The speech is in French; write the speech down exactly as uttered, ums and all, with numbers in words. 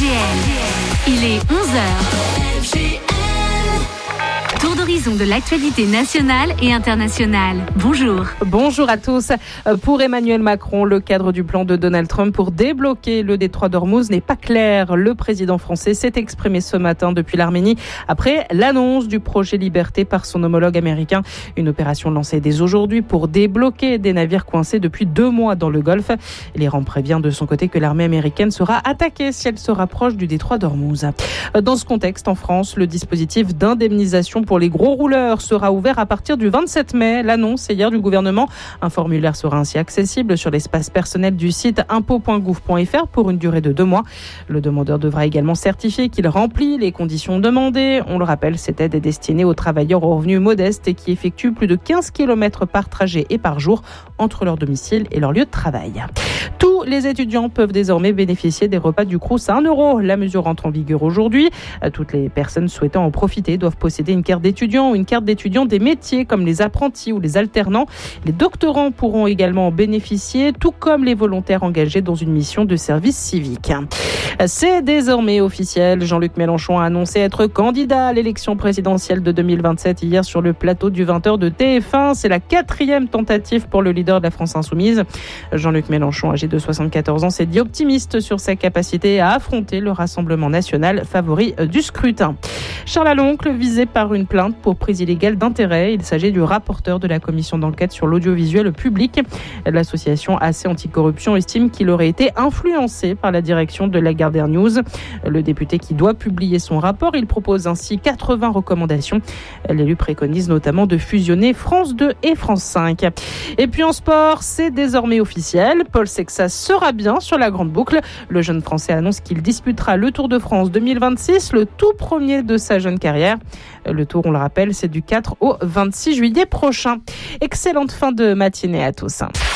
Il est onze heures. Tour d'horizon de l'actualité nationale et internationale. Bonjour. Bonjour à tous. Pour Emmanuel Macron, le cadre du plan de Donald Trump pour débloquer le détroit d'Ormuz n'est pas clair. Le président français s'est exprimé ce matin depuis l'Arménie après l'annonce du projet Liberté par son homologue américain. Une opération lancée dès aujourd'hui pour débloquer des navires coincés depuis deux mois dans le Golfe. L'Iran prévient de son côté que l'armée américaine sera attaquée si elle se rapproche du détroit d'Ormuz. Dans ce contexte, en France, le dispositif d'indemnisation pour les gros rouleurs sera ouvert à partir du vingt-sept mai. L'annonce est hier du gouvernement. Un formulaire sera ainsi accessible sur l'espace personnel du site impôts point gouv point f r pour une durée de deux mois. Le demandeur devra également certifier qu'il remplit les conditions demandées. On le rappelle, cette aide est destinée aux travailleurs aux revenus modestes et qui effectuent plus de quinze kilomètres par trajet et par jour entre leur domicile et leur lieu de travail. Tous les étudiants peuvent désormais bénéficier des repas du Crous à un euro. La mesure entre en vigueur aujourd'hui. Toutes les personnes souhaitant en profiter doivent posséder une carte d'étudiant ou une carte d'étudiant des métiers comme les apprentis ou les alternants. Les doctorants pourront également en bénéficier, tout comme les volontaires engagés dans une mission de service civique. C'est désormais officiel. Jean-Luc Mélenchon a annoncé être candidat à l'élection présidentielle de deux mille vingt-sept hier sur le plateau du vingt heures de T F un. C'est la quatrième tentative pour le leader de la France Insoumise. Jean-Luc Mélenchon, âgé de soixante-quatorze ans, s'est dit optimiste sur sa capacité à affronter le Rassemblement national, favori du scrutin. Charles Aloncle, visé par une plainte pour prise illégale d'intérêt. Il s'agit du rapporteur de la commission d'enquête sur l'audiovisuel public. L'association A C Anticorruption estime qu'il aurait été influencé par la direction de Lagardère News. Le député qui doit publier son rapport, il propose ainsi quatre-vingts recommandations. L'élu préconise notamment de fusionner France deux et France cinq. Et puis en sport, c'est désormais officiel. Paul Sexas sera bien sur la grande boucle. Le jeune Français annonce qu'il disputera le Tour de France deux mille vingt-six, le tout premier de sa jeune carrière. Le Tour, on le rappelle, c'est du quatre au vingt-six juillet prochain. Excellente fin de matinée à tous.